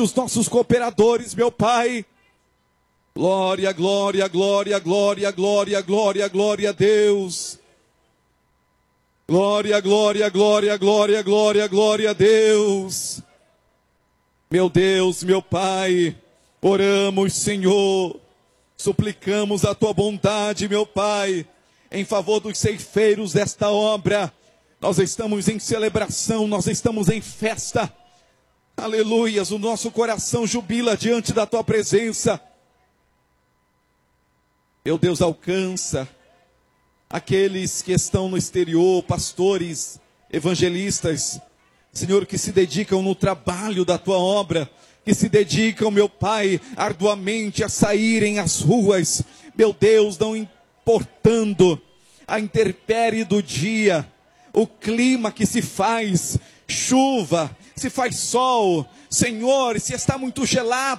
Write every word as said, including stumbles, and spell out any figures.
os nossos cooperadores, meu Pai. Glória, glória, glória, glória, glória, glória, glória a Deus. Glória, glória, glória, glória, glória, glória a Deus. Meu Deus, meu Pai, oramos, Senhor, suplicamos a Tua bondade, meu Pai, em favor dos ceifeiros desta obra. Nós estamos em celebração, nós estamos em festa. Aleluias, o nosso coração jubila diante da Tua presença. Meu Deus, alcança aqueles que estão no exterior, pastores, evangelistas, Senhor, que se dedicam no trabalho da Tua obra, que se dedicam, meu Pai, arduamente a saírem às ruas, meu Deus, não importando a intempérie do dia, o clima que se faz, chuva, se faz sol, Senhor, se está muito gelado,